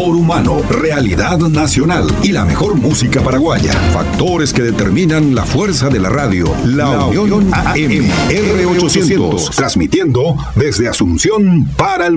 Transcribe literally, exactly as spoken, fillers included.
sabor humano, realidad nacional y la mejor música paraguaya. Factores que determinan la fuerza de la radio. La, la Unión A M R ochocientos, transmitiendo desde Asunción para el